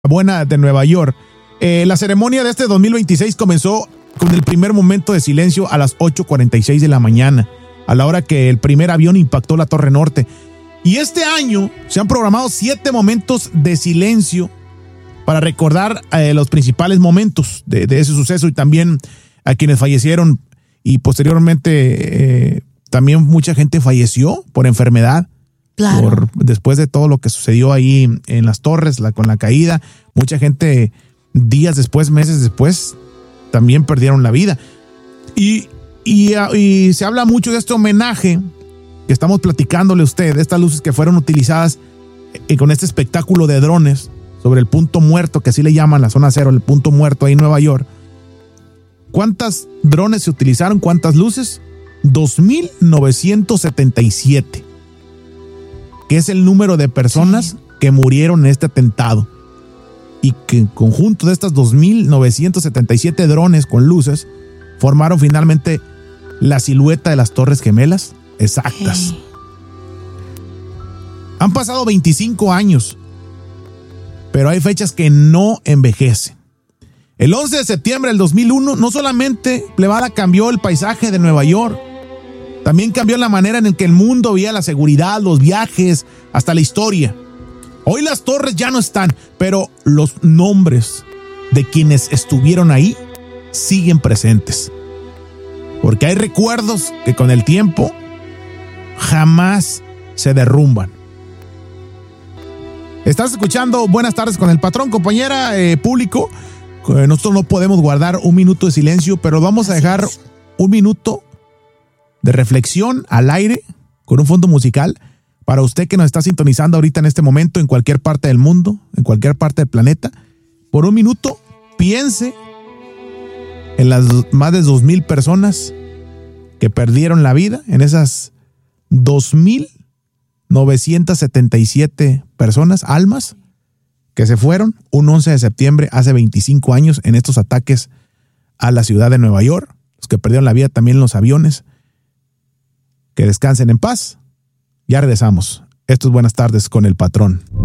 buena de Nueva York. La ceremonia de este 2026 comenzó con el primer momento de silencio a las 8:46 de la mañana, a la hora que el primer avión impactó la Torre Norte. Y este año se han programado 7 momentos de silencio para recordar los principales momentos de ese suceso y también a quienes fallecieron, y posteriormente también mucha gente falleció por enfermedad. Claro. Después de todo lo que sucedió ahí en las torres, con la caída, mucha gente días después, meses después, también perdieron la vida. Y se habla mucho de este homenaje que estamos platicándole a usted, de estas luces que fueron utilizadas con este espectáculo de drones sobre el punto muerto, que así le llaman la zona cero, el punto muerto ahí en Nueva York. ¿Cuántas drones se utilizaron? ¿Cuántas luces? 2,977. Que es el número de personas que murieron en este atentado. Y que en conjunto de estas 2,977 drones con luces formaron finalmente la silueta de las Torres Gemelas exactas. Han pasado 25 años, pero hay fechas que no envejecen. El 11 de septiembre del 2001 no solamente, plebada, cambió el paisaje de Nueva York, también cambió la manera en que el mundo veía la seguridad, los viajes, hasta la historia. Hoy las torres ya no están, pero los nombres de quienes estuvieron ahí siguen presentes. Porque hay recuerdos que con el tiempo jamás se derrumban. Estás escuchando Buenas Tardes con el Patrón, compañera, público. Nosotros no podemos guardar un minuto de silencio, pero vamos a dejar un minuto de reflexión al aire con un fondo musical para usted que nos está sintonizando ahorita en este momento en cualquier parte del mundo, en cualquier parte del planeta. Por un minuto piense en las más de 2,000 personas que perdieron la vida, en esas 2,977 personas, almas que se fueron un 11 de septiembre hace 25 años en estos ataques a la ciudad de Nueva York, los que perdieron la vida también en los aviones. Que descansen en paz. Ya regresamos. Esto es Buenas Tardes con el Patrón.